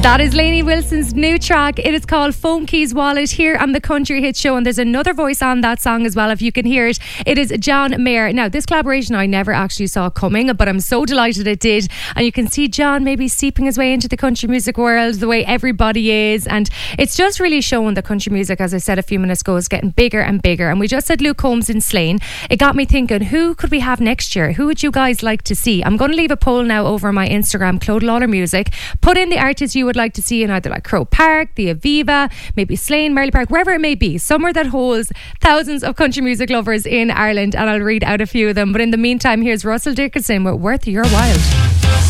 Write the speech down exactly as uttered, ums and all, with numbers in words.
That is Lainey Wilson's new track. It is called Phone Keys Wallet here on the Country Hit Show, and there's another voice on that song as well if you can hear it. It is John Mayer. Now, this collaboration I never actually saw coming, but I'm so delighted it did. And you can see John maybe seeping his way into the country music world the way everybody is, and it's just really showing that country music, as I said a few minutes ago, is getting bigger and bigger. And we just said Luke Combs in Slane. It got me thinking, who could we have next year? Who would you guys like to see? I'm going to leave a poll now over on my Instagram, Claude Lawler Music. Put in the artists you would like to see in either like Croke Park, the Aviva, maybe Slane, Marley Park, wherever it may be, somewhere that holds thousands of country music lovers in Ireland, and I'll read out a few of them. But in the meantime, here's Russell Dickinson with Worth Your While.